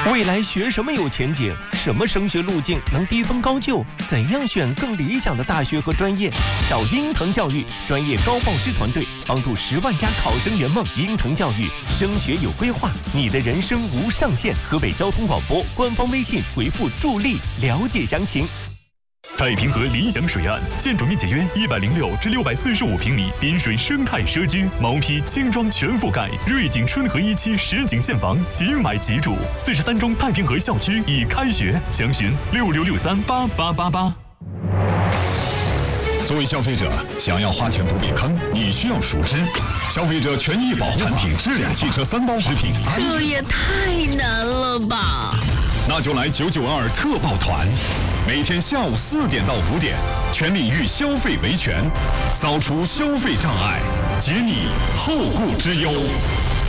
未来学什么有前景？什么升学路径能低分高就？怎样选更理想的大学和专业？找英腾教育专业高报师团队，帮助10万家考生圆梦。英腾教育升学有规划，你的人生无上限。河北交通广播官方微信回复助力了解详情。 太平河理想水岸，建筑面积约106至645平米，滨水生态社区，毛坯轻装全覆盖，瑞景春和1期实景现房，即买即住。43中太平河校区已开学，详询6663888888。 作为消费者，想要花钱不避坑，你需要熟知消费者权益保护产品质量、汽车3包食品。 这也太难了吧！ 那就来992特报团，每天下午4点到5点，全领域消费维权，扫除消费障碍，解你后顾之忧。